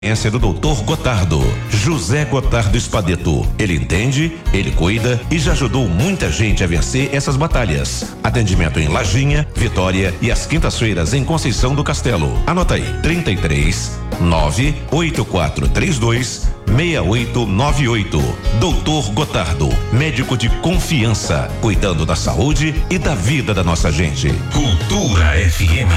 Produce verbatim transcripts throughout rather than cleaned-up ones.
do doutor Gotardo, José Gotardo Espadeto. Ele entende, ele cuida e já ajudou muita gente a vencer essas batalhas. Atendimento em Lajinha, Vitória e às quintas-feiras em Conceição do Castelo. Anota aí, trinta e três, nove oito quatro três dois, seis oito nove oito. doutor Gotardo, médico de confiança, cuidando da saúde e da vida da nossa gente. Cultura F M.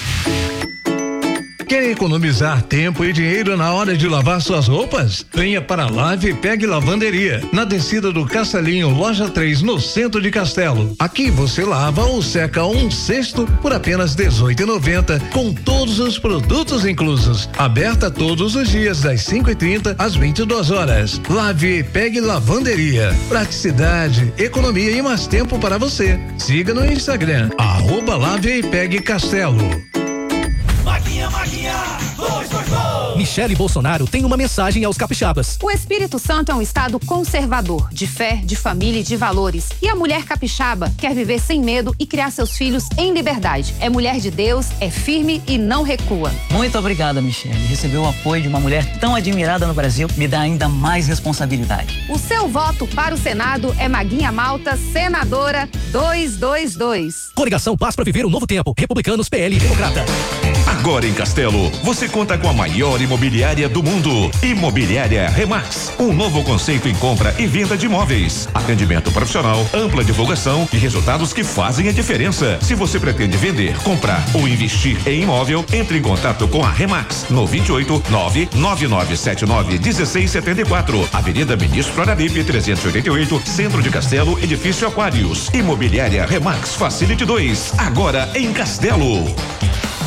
Quer economizar tempo e dinheiro na hora de lavar suas roupas? Venha para a Lave e Pegue Lavanderia, na descida do Castelinho, loja três, no centro de Castelo. Aqui você lava ou seca um cesto por apenas dezoito e noventa, com todos os produtos inclusos. Aberta todos os dias das cinco e trinta às vinte e duas horas. Lave e Pegue Lavanderia. Praticidade, economia e mais tempo para você. Siga no Instagram, arroba Lave e Pegue Castelo. Maguinha, Maguinha, dois, dois, dois. Michele Bolsonaro tem uma mensagem aos capixabas. O Espírito Santo é um estado conservador, de fé, de família e de valores. E a mulher capixaba quer viver sem medo e criar seus filhos em liberdade. É mulher de Deus, é firme e não recua. Muito obrigada, Michele. Receber o apoio de uma mulher tão admirada no Brasil me dá ainda mais responsabilidade. O seu voto para o Senado é Maguinha Malta, senadora duzentos e vinte e dois. Coligação Paz para Viver um Novo Tempo. Republicanos, P L e Democrata. Agora em Castelo, você conta com a maior imobiliária do mundo. Imobiliária Remax. Um novo conceito em compra e venda de imóveis. Atendimento profissional, ampla divulgação e resultados que fazem a diferença. Se você pretende vender, comprar ou investir em imóvel, entre em contato com a Remax no vinte e oito, nove nove nove sete nove, um seis sete quatro. Avenida Ministro Araripe, trezentos e oitenta e oito, Centro de Castelo, Edifício Aquários. Imobiliária Remax Facility dois. Agora em Castelo.